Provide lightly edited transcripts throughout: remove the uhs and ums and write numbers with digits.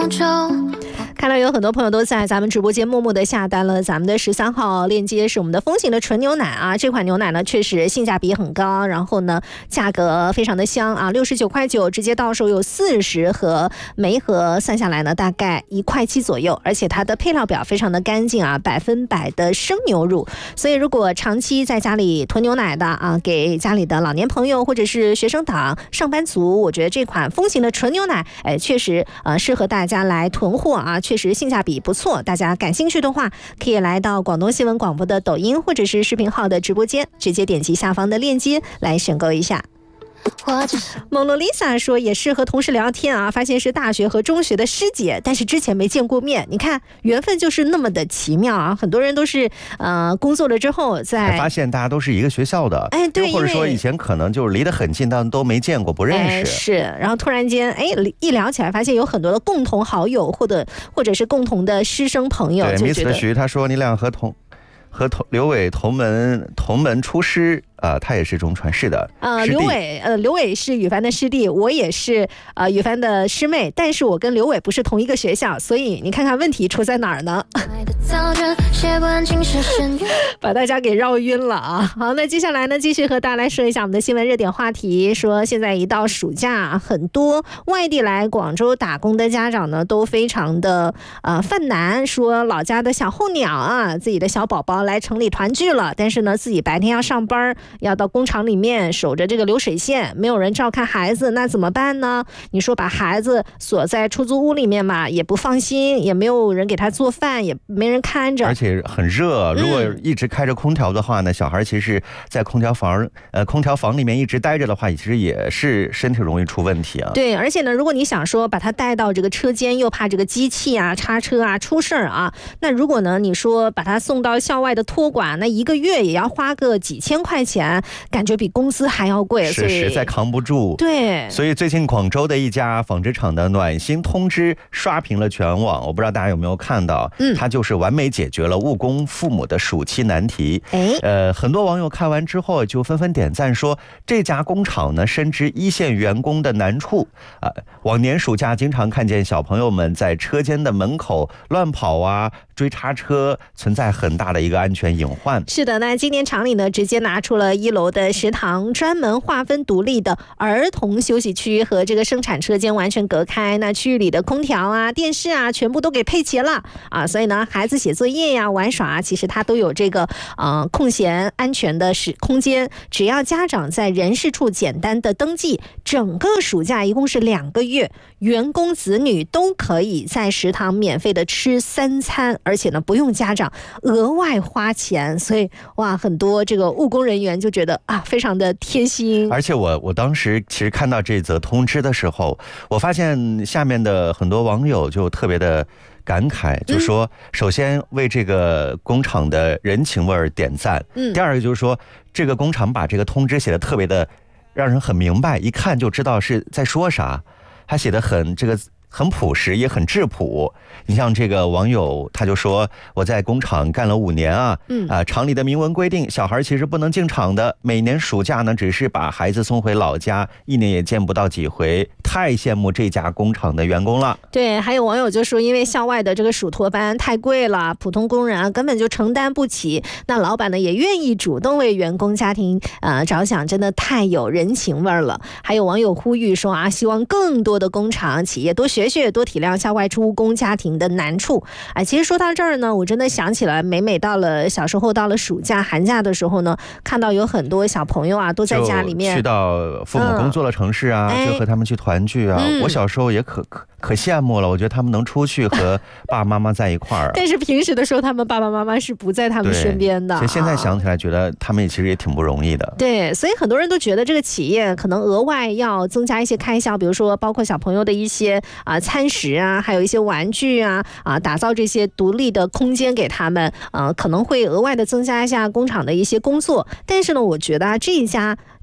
看到有很多朋友都在咱们直播间默默的下单了咱们的13号链接，是我们的风行的纯牛奶啊。这款牛奶呢确实性价比很高，然后呢价格非常的香啊，69.9块，直接到手有40盒，每一盒算下来呢大概1.7块左右，而且它的配料表非常的干净啊，100%的生牛乳。所以如果长期在家里囤牛奶的啊，给家里的老年朋友或者是学生党、上班族，我觉得这款风行的纯牛奶确实适合大家来囤货啊，确实性价比不错。大家感兴趣的话，可以来到广东新闻广播的抖音或者是视频号的直播间，直接点击下方的链接来选购一下。蒙罗丽莎说也是和同事聊天啊，发现是大学和中学的师姐，但是之前没见过面。你看缘分就是那么的奇妙啊！很多人都是工作了之后才发现大家都是一个学校的， 对， 或者说以前可能就是离得很近，但都没见过不认识。 是，然后突然间一聊起来，发现有很多的共同好友，或者是共同的师生朋友。 对，Mr. 徐他说你俩和刘伟同门出师。他也是中传，是的。 刘伟是宇凡的师弟，我也是宇凡的师妹，但是我跟刘伟不是同一个学校，所以你看看问题出在哪儿呢？把大家给绕晕了啊！好，那接下来呢，继续和大家来说一下我们的新闻热点话题。说现在一到暑假，很多外地来广州打工的家长呢，都非常的犯难，说老家的小候鸟啊，自己的小宝宝来城里团聚了，但是呢，自己白天要上班，要到工厂里面守着这个流水线，没有人照看孩子，那怎么办呢？你说把孩子锁在出租屋里面嘛，也不放心，也没有人给他做饭，也没人看着， 而且很热。如果一直开着空调的话呢，小孩其实在空调房里面一直待着的话，其实也是身体容易出问题啊。 对，而且呢，如果你想说把他带到这个车间，又怕这个机器啊、叉车啊出事儿啊，那如果呢，你说把他送到校外的托管，那1个月也要花个几千块钱，感觉比工资还要贵， 是实在扛不住。 对， 所以最近广州的一家纺织厂的暖心通知刷屏了全网，我不知道大家有没有看到，它就是完美解决了务工父母的暑期难题。很多网友看完之后就纷纷点赞说，这家工厂呢深知一线员工的难处往年暑假经常看见小朋友们在车间的门口乱跑啊，追叉车，存在很大的一个安全隐患。 是的，那今年厂里呢直接拿出了1楼的食堂，专门划分独立的儿童休息区和这个生产车间完全隔开，那区域里的空调啊、电视啊全部都给配齐了啊，所以呢孩子写作业呀、玩耍啊，其实他都有这个空闲安全的空间，只要家长在人事处简单的登记，整个暑假一共是2个月，员工子女都可以在食堂免费的吃3餐，而且呢不用家长额外花钱，所以哇，很多这个务工人员就觉得非常的贴心。 而且我当时其实看到这则通知的时候，我发现下面的很多网友就特别的感慨，就说首先为这个工厂的人情味点赞，第二个就是说这个工厂把这个通知写得特别的让人很明白，一看就知道是在说啥，他写得很朴实，也很质朴。你像这个网友他就说，我在工厂干了5年厂里的明文规定小孩其实不能进厂的，每年暑假呢只是把孩子送回老家，1年也见不到几回，太羡慕这家工厂的员工了。 对，还有网友就说，因为校外的这个暑托班太贵了，普通工人根本就承担不起，那老板呢也愿意主动为员工家庭着想，真的太有人情味了。还有网友呼吁说希望更多的工厂企业多学学，多体谅校外务工家庭的难处。其实说到这儿呢，我真的想起来，每到了小时候到了暑假寒假的时候呢，看到有很多小朋友都在家里面去到父母工作的城市就和他们去团聚我小时候也可羡慕了，我觉得他们能出去和爸爸妈妈在一块儿但是平时的时候他们爸爸妈妈是不在他们身边的。 现在想起来觉得他们其实也挺不容易的。 对，所以很多人都觉得这个企业可能额外要增加一些开销，比如说包括小朋友的一些餐食还有一些玩具打造这些独立的空间给他们可能会额外的增加一下工厂的一些工作。但是呢，我觉得这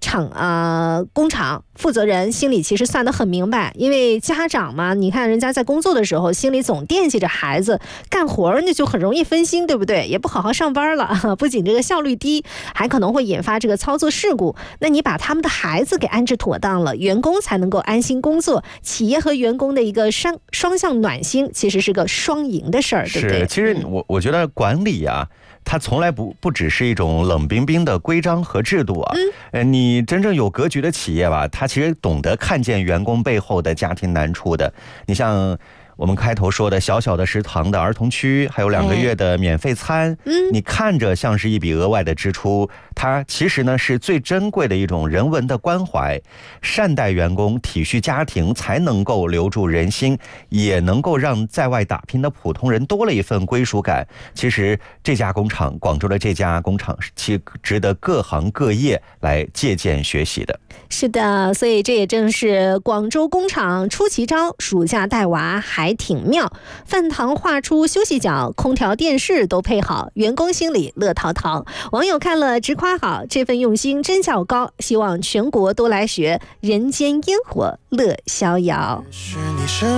工厂负责人心里其实算得很明白，因为家长嘛，你看人家在工作的时候心里总惦记着孩子，干活那就很容易分心，对不对？也不好好上班了，不仅这个效率低，还可能会引发这个操作事故。那你把他们的孩子给安置妥当了，员工才能够安心工作，企业和员工的一个双向暖心，其实是个双赢的事儿，对不对？ 是，其实我觉得管理啊，它从来不只是一种冷冰冰的规章和制度啊。你真正有格局的企业吧，它其实懂得看见员工背后的家庭难处的。你像我们开头说的小小的食堂的儿童区，还有2个月的免费餐，你看着像是一笔额外的支出，它其实呢是最珍贵的一种人文的关怀。善待员工，体恤家庭，才能够留住人心，也能够让在外打拼的普通人多了一份归属感。其实这家工厂，广州的这家工厂，其值得各行各业来借鉴学习的。 是的，所以这也正是广州工厂出奇招，暑假带娃还挺妙，饭堂画出休息角，空调电视都配好，员工心里乐淘淘。网友看了直夸好，这份用心真较高，希望全国都来学，人间烟火乐逍遥。